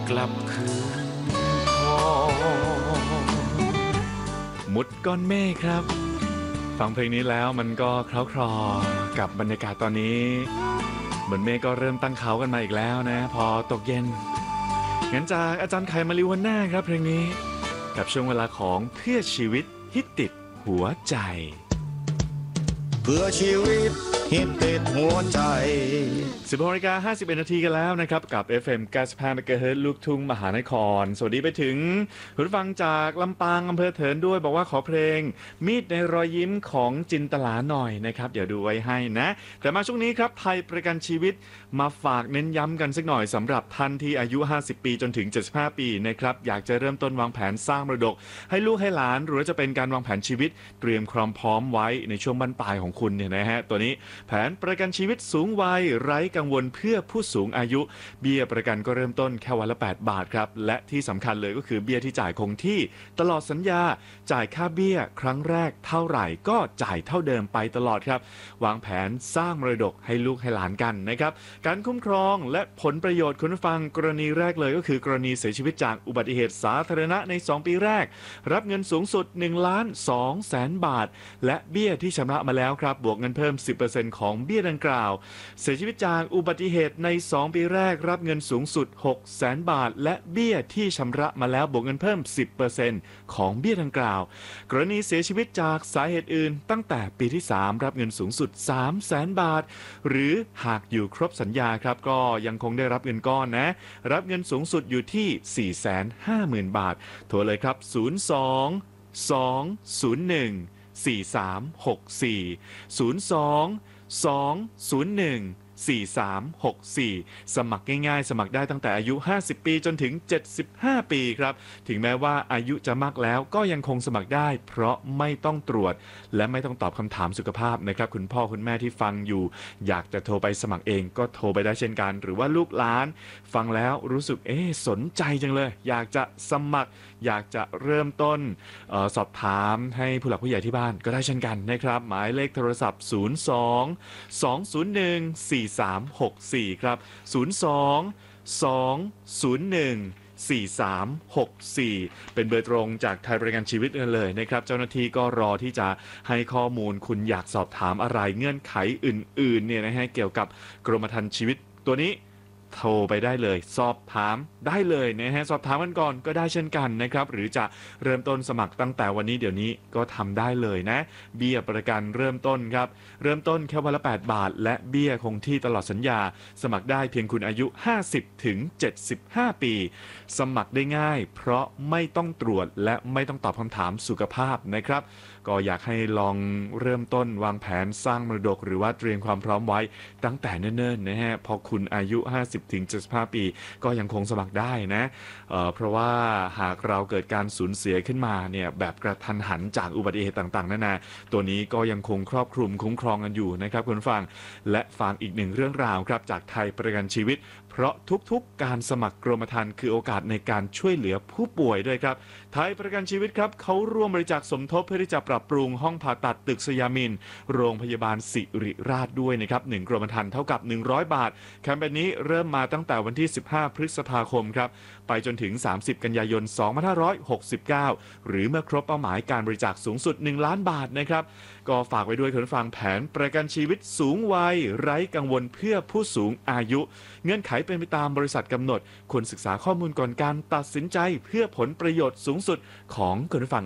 กลับคืนคองมุดก้อนเมฆครับฟังเพลงนี้แล้วมันก็เคล้าคลอกับบรรยากาศตอนนี้เหมือนเมฆก็เริ่มตั้งเขากันมาอีกแล้วนะพอตกเย็นงั้นจากอาจารย์ไข่มาริวันน่าครับเพลงนี้กับช่วงเวลาของเพื่อชีวิตฮิตติดหัวใจเพื่อชีวิตฮิตติดหัวใจ 16:51 นาทีกันแล้วนะครับกับ FM 95 MHz ลูกทุ่งมหานครสวัสดีไปถึงผู้ฟังจากลำปางอำเภอเถินด้วยบอกว่าขอเพลงมีดในรอยยิ้มของจินตลาหน่อยนะครับเดี๋ยวดูไว้ให้นะแต่มาช่วงนี้ครับไทยประกันชีวิตมาฝากเน้นย้ำกันสักหน่อยสำหรับท่านที่อายุ50 ปีจนถึง75 ปีนะครับอยากจะเริ่มต้นวางแผนสร้างมรดกให้ลูกให้หลานหรือจะเป็นการวางแผนชีวิตเตรียมความพร้อมไว้ในช่วงบั้นปลายของคุณเนี่ยนะฮะตัวนี้แผนประกันชีวิตสูงวัยไร้กังวลเพื่อผู้สูงอายุเบี้ยประกันก็เริ่มต้นแค่วันละ8 บาทครับและที่สำคัญเลยก็คือเบี้ยที่จ่ายคงที่ตลอดสัญญาจ่ายค่าเบี้ยครั้งแรกเท่าไหร่ก็จ่ายเท่าเดิมไปตลอดครับวางแผนสร้างมรดกให้ลูกให้หลานกันนะครับการคุ้มครองและผลประโยชน์คุณผู้ฟังกรณีแรกเลยก็คือกรณีเสียชีวิตจากอุบัติเหตุสาธารณะใน2 ปีแรกรับเงินสูงสุด1,200,000 บาทและเบี้ยที่ชำระมาแล้วครับบวกเงินเพิ่ม 10% ของเบี้ยดังกล่าวเสียชีวิตจากอุบัติเหตุใน2 ปีแรกรับเงินสูงสุด600,000 บาทและเบี้ยที่ชำระมาแล้วบวกเงินเพิ่ม 10% ของเบี้ยดังกล่าวกรณีเสียชีวิตจากสาเหตุอื่นตั้งแต่ปีที่3รับเงินสูงสุด300,000 บาทหรือหากอยู่ครบสัญญาครับก็ยังคงได้รับเงินก้อนนะรับเงินสูงสุดอยู่ที่ 450,000 บาทโทรเลยครับ02 201 4364 02 201 4364 สมัครง่ายๆสมัครได้ตั้งแต่อายุ50 ปีจนถึง75 ปีครับถึงแม้ว่าอายุจะมากแล้วก็ยังคงสมัครได้เพราะไม่ต้องตรวจและไม่ต้องตอบคำถามสุขภาพนะครับคุณพ่อคุณแม่ที่ฟังอยู่อยากจะโทรไปสมัครเองก็โทรไปได้เช่นกันหรือว่าลูกหลานฟังแล้วรู้สึกสนใจจังเลยอยากจะสมัครอยากจะเริ่มต้นสอบถามให้ผู้หลักผู้ใหญ่ที่บ้านก็ได้เช่นกันนะครับหมายเลขโทรศัพท์02 201 4364 ครับ 02 201 4364 เป็นเบอร์ตรงจากไทยประกันชีวิตกันเลยนะครับเจ้าหน้าที่ก็รอที่จะให้ข้อมูลคุณอยากสอบถามอะไรเงื่อนไขอื่นๆเนี่ยนะฮะเกี่ยวกับกรมธรรม์ชีวิตตัวนี้โทรไปได้เลยสอบถามได้เลยนะฮะสอบถามกันก่อนก็ได้เช่นกันนะครับหรือจะเริ่มต้นสมัครตั้งแต่วันนี้เดี๋ยวนี้ก็ทำได้เลยนะเบี้ยประกันเริ่มต้นครับเริ่มต้นแค่วันละ8 บาทและเบี้ยคงที่ตลอดสัญญาสมัครได้เพียงคุณอายุ50 ถึง 75 ปีสมัครได้ง่ายเพราะไม่ต้องตรวจและไม่ต้องตอบคำถามสุขภาพนะครับก็อยากให้ลองเริ่มต้นวางแผนสร้างมรดกหรือว่าเตรียมความพร้อมไว้ตั้งแต่เนิ่นๆนะฮะพอคุณอายุ50 ถึง 75 ปีก็ยังคงสมัครได้นะเพราะว่าหากเราเกิดการสูญเสียขึ้นมาเนี่ยแบบกระทันหันจากอุบัติเหตุต่างๆนานาตัวนี้ก็ยังคงครอบคลุมคุ้มครองกันอยู่นะครับคุณฟังและฟังอีกหนึ่งเรื่องราวครับจากไทยประกันชีวิตเพราะทุกๆการสมัครกรมธรรม์คือโอกาสในการช่วยเหลือผู้ป่วยด้วยครับไทยประกันชีวิตครับเขาร่วมบริจาคสมทบเพื่อที่จะปรับปรุงห้องผ่าตัดตึกสยามินโรงพยาบาลศิริราชด้วยนะครับ1 กรมธรรม์เท่ากับ100 บาทแคมเปญนี้เริ่มมาตั้งแต่วันที่15 พฤษภาคมครับไปจนถึง30 กันยายน 2569หรือเมื่อครบเป้าหมายการบริจาคสูงสุด1 ล้านบาทนะครับก็ฝากไว้ด้วยคุณฟังแผนประกันชีวิตสูงวัยไร้กังวลเพื่อผู้สูงอายุเงื่อนไขเป็นไปตามบริษัทกำหนดควรศึกษาข้อมูลก่อนการตัดสินใจเพื่อผลประโยชน์สูงสุดของคุณผู้ฟัง